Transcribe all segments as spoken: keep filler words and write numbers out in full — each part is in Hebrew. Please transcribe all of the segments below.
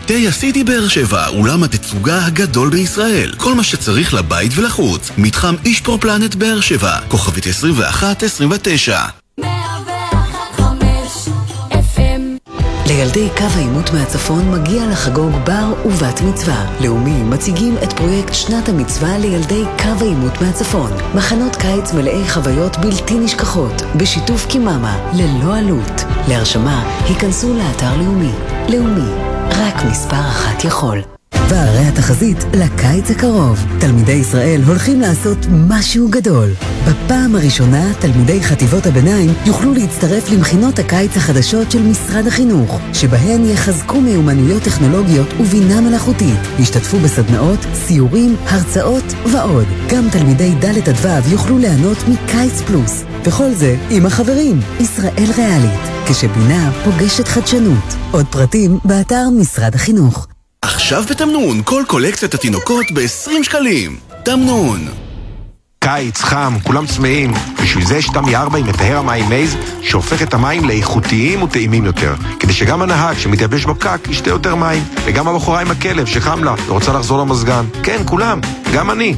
רהיטי הסיטי באר שבע, אולם התצוגה הגדול בישראל. כל מה שצריך לבית ולחוץ. מתחם אישפור פלנט באר שבע, כוכבית עשרים ואחת עשרים ותשע. לילדי קו העימות מהצפון מגיע לחגוג בר ובת מצווה. לאומי מציגים את פרויקט שנת המצווה לילדי קו העימות מהצפון. מחנות קיץ מלאי חוויות בלתי נשכחות, בשיתוף קיממה, ללא עלות. להרשמה, היכנסו לאתר לאומי. לאומי, רק מספר אחת יכול. והרי התחזית לקיץ הקרוב. תלמידי ישראל הולכים לעשות משהו גדול. בפעם הראשונה, תלמידי חטיבות הביניים יוכלו להצטרף למכינות הקיץ החדשות של משרד החינוך, שבהן יחזקו מיומנויות טכנולוגיות ובינה מלאכותית. ישתתפו בסדנאות, סיורים, הרצאות ועוד. גם תלמידי ד' עד ו' יוכלו ליהנות מקיץ פלוס. וכל זה עם החברים. ישראל ריאלית, כשבינה פוגשת חדשנות. עוד פרטים באתר משרד החינוך. עכשיו בתמנון, כל קולקציית התינוקות ב-עשרים שקלים. תמנון. קיץ חם, כולם צמאים. בשביל זה יש תמי ארבע עם מטהר המים מייז, שהופך את המים לאיכותיים וטעימים יותר. כדי שגם הנהג שמתייבש בפקק ישתה יותר מים. וגם הבחורה עם הכלב שחם לה ורוצה לחזור למזגן. כן, כולם, גם אני.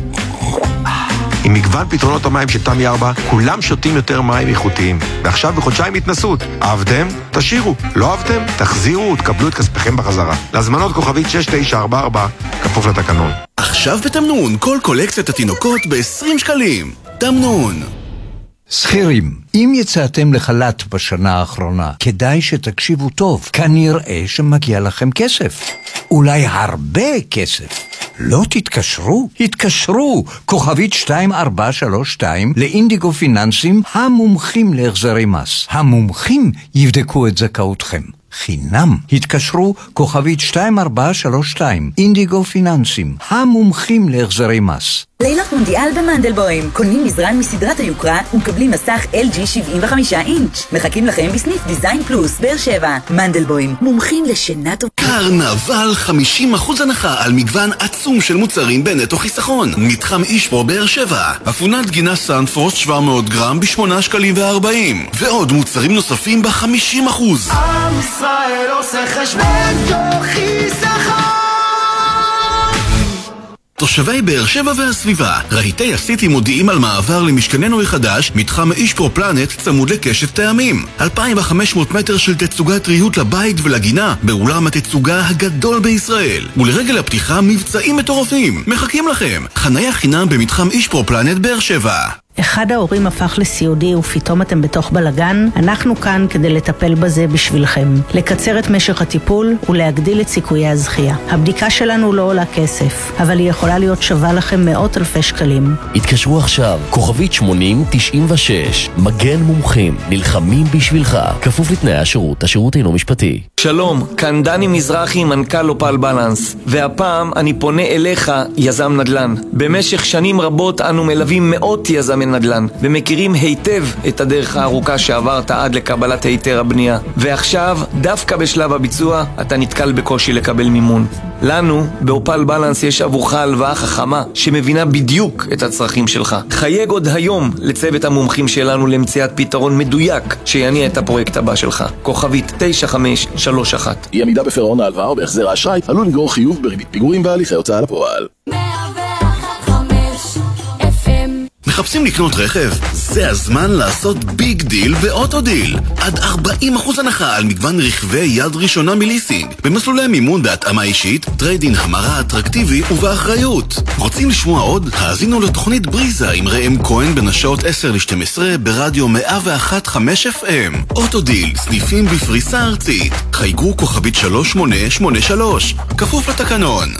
עם מגוון פתרונות המים של תמי ארבע, כולם שותים יותר מים איכותיים. ועכשיו בחודשיים התנסות. אהבתם? תשאירו. לא אהבתם? תחזירו ותקבלו את כספכם בחזרה. להזמנות כוכבית שש תשע ארבע ארבע, כפוף לתקנון. עכשיו בתמנון, כל קולקציית התינוקות ב-עשרים שקלים. תמנון. שכירים, אם יצאתם לחל"ת בשנה האחרונה, כדאי שתקשיבו טוב. כנראה שמגיע לכם כסף. אולי הרבה כסף. לא תתקשרו? התקשרו. כוכבית שתיים ארבע שלוש שתיים לאינדיגו פיננסים, המומחים להחזרי מס. המומחים יבדקו את זכאותכם. חינם. התקשרו כוכבית שתיים ארבע שלוש שתיים. אינדיגו פיננסים, המומחים להחזרי מס. לילות מונדיאל במנדלבוים. קונים מזרן מסדרת היוקרה ומקבלים מסך אל ג'י שבעים וחמישה אינץ'. מחכים לכם בסניף דיזיין פלוס באר שבע. מנדלבוים, מומחים לשינה טובה. קרנבל, חמישים אחוז הנחה על מגוון עצום של מוצרים בנטו חיסכון. מתחם אישפור באר שבע. אפונת גינה סנפורסט שבע מאות גרם ב-שמונה שקלים וארבעים. ועוד מוצרים נוספים ב-חמישים אחוז. עם ישראל עושה חשבון תוך חיסכון. תושבי באר שבע והסביבה, רהיטי הסיטי מודיעים על מעבר למשכננו החדש, מתחם אישפור פלנט צמוד לקשת טעמים. אלפיים וחמש מאות מטר של תצוגת ריהוט לבית ולגינה, באולם התצוגה הגדול בישראל. ולרגל הפתיחה מבצעים מטורפים. מחכים לכם. חניה חינם במתחם אישפור פלנט באר שבע. אחד ההורים הפך לסיעודי ופתאום אתם בתוך בלגן, אנחנו כאן כדי לטפל בזה בשבילכם. לקצר את משך הטיפול ולהגדיל את סיכויי הזכייה. הבדיקה שלנו לא עולה כסף, אבל היא יכולה להיות שווה לכם מאות אלפי שקלים. התקשרו עכשיו, כוכבית שמונים תשעים ושש. מגן מומחים, נלחמים בשבילך. כפוף לתנאי השירות, השירות אינו משפטי. שלום, כאן דני מזרחי, מנכ"ל אופל בלנס. והפעם אני פונה אליך, יזם נדל"ן. במשך שנים רבות אנו מלווים מאות יזמי נדל"ן, ומכירים היטב את הדרך הארוכה שעברת עד לקבלת היתר הבנייה. ועכשיו, דווקא בשלב הביצוע, אתה נתקל בקושי לקבל מימון. לנו, באופל בלנס, יש עבורך הלוואה חכמה שמבינה בדיוק את הצרכים שלך. חייג עוד היום לצוות המומחים שלנו למציאת פתרון מדויק שיניע את הפרויקט הבא שלך. כוכבית תשע חמש שלוש אחת. אי עמידה בפירעון ההלוואה או בהחזר האשראי עלול לגרור חיוב בריבית פיגורים והליכי הוצאה לפועל. מחפשים לקנות רכב? זה הזמן לעשות ביג דיל ואוטו דיל. עד ארבעים אחוז הנחה על מגוון רכבי יד ראשונה מליסינג. במסלולי מימון בהתאמה אישית, טריידין המרה אטרקטיבי ובאחריות. רוצים לשמוע עוד? האזינו לתוכנית בריזה עם ראם כהן בין השעות עשר לשתים עשרה ברדיו מאה ואחת נקודה חמש אף אם. אוטו דיל, סניפים בפריסה ארצית. חייגו כוכבית שלוש שמונה שמונה שלוש. כפוף לתקנון.